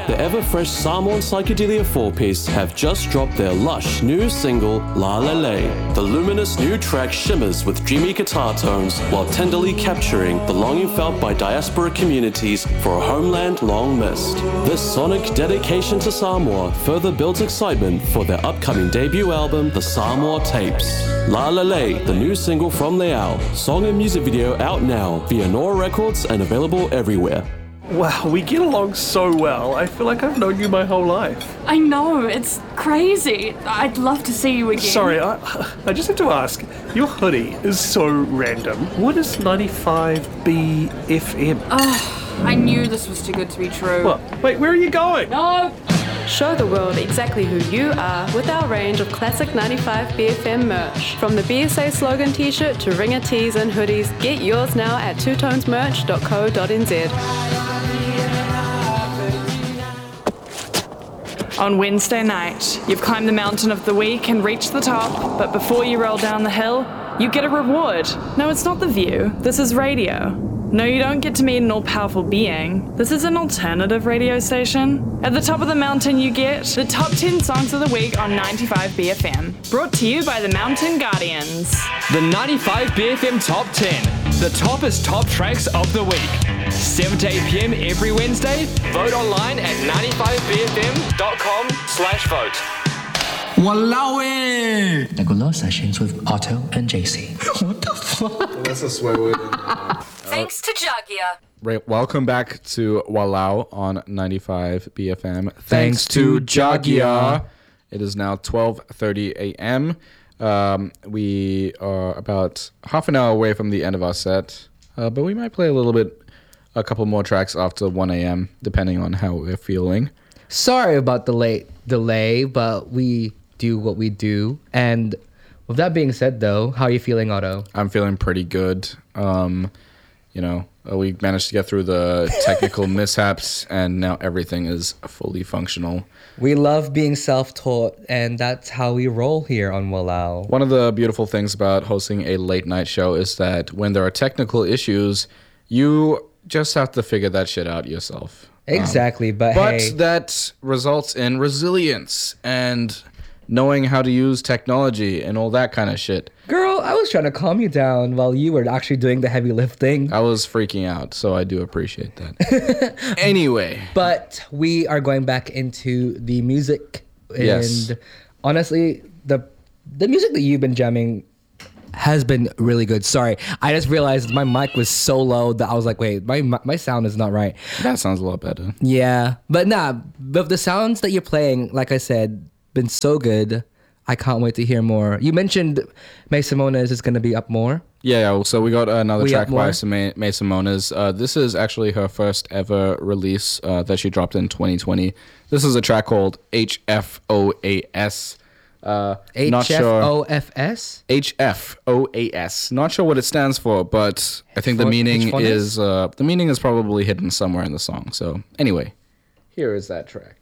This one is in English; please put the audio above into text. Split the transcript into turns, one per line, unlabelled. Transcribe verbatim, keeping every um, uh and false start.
the ever-fresh Samoan Psychedelia four-piece have just dropped their lush new single, La La La. The luminous new track shimmers with dreamy guitar tones while tenderly capturing the longing felt by diaspora communities for a homeland long missed. This sonic dedication to Samoa further builds excitement for their upcoming debut album, The Samoa Tapes. La La La, the new single from Leao, song and music video out now via Nora Records and available everywhere.
Wow, we get along so well. I feel like I've known you my whole life.
I know, it's crazy. I'd love to see you again.
Sorry, I, I just have to ask. Your hoodie is so random. What is ninety-five B F M?
Ugh, I knew this was too good to be true.
What? Wait, where are you going?
No!
Show the world exactly who you are with our range of classic ninety-five B F M merch. From the B S A slogan t-shirt to ringer tees and hoodies, get yours now at two tones merch dot co dot n z.
On Wednesday night, you've climbed the mountain of the week and reached the top, but before you roll down the hill, you get a reward. No, it's not the view. This is radio. No, you don't get to meet an all-powerful being. This is an alternative radio station. At the top of the mountain, you get the top ten songs of the week on ninety-five B F M. Brought to you by the Mountain Guardians.
The ninety-five B F M Top ten. The toppest top tracks of the week. seven to eight p.m. every Wednesday. Vote online at ninety-five b f m dot com slash vote.
Wallawi! Nagolo sessions with Otto and J C. What the fuck?
That's a swear word.
Thanks to Jagia.
Right, welcome back to Walao on ninety-five B F M. Thanks,
Thanks
to
to
Jagia.
Jagia.
It is now twelve thirty a.m. Um, we are about half an hour away from the end of our set, uh, but we might play a little bit, a couple more tracks after one a.m., depending on how we're feeling.
Sorry about the late delay, but we do what we do. And with that being said, though, how are you feeling, Otto?
I'm feeling pretty good. Um, you know, uh, we managed to get through the technical mishaps, and now everything is fully functional.
We love being self-taught, and that's how we roll here on Walao.
One of the beautiful things about hosting a late night show is that when there are technical issues, you just have to figure that shit out yourself.
Exactly,
um,
but,
but
hey.
that results in resilience and knowing how to use technology and all that kind of shit.
Girl, I was trying to calm you down while you were actually doing the heavy lifting.
I was freaking out, so I do appreciate that. Anyway.
But we are going back into the music. And
Yes.
honestly, the the music that you've been jamming has been really good. Sorry, I just realized my mic was so low that I was like, wait, my my sound is not right.
That sounds a lot better.
Yeah, but nah, but the sounds that you're playing, like I said, been so good. I can't wait to hear more. You mentioned May Simona's is going to be up more.
Yeah, yeah, so we got another
We
track
up
by
more?
May May Simona's. Uh, this is actually her first ever release uh, that she dropped in twenty twenty. This is a track called H F O A S. Uh, not
H F
sure.
O F S?
H F O A S. Not sure what it stands for, but I think the
For-
meaning
which one
is
is?
uh, the meaning is probably hidden somewhere in the song. So anyway, here is that track.